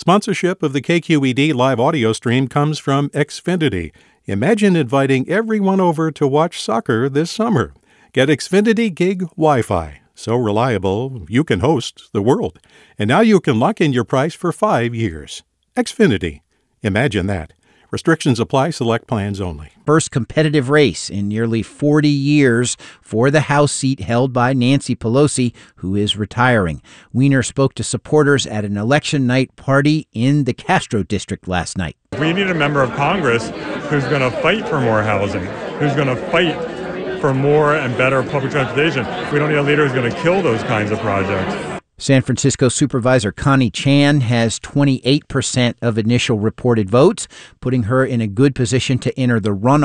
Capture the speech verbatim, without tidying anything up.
Sponsorship of the K Q E D live audio stream comes from Xfinity. Imagine inviting everyone over to watch soccer this summer. Get Xfinity Gig Wi-Fi. So reliable, you can host the world. And now you can lock in your price for five years. Xfinity. Imagine that. Restrictions apply. Select plans only. First competitive race in nearly forty years for the House seat held by Nancy Pelosi, who is retiring. Weiner spoke to supporters at an election night party in the Castro district last night. We need a member of Congress who's going to fight for more housing, who's going to fight for more and better public transportation. We don't need a leader who's going to kill those kinds of projects. San Francisco Supervisor Connie Chan has twenty-eight percent of initial reported votes, putting her in a good position to enter the runoff.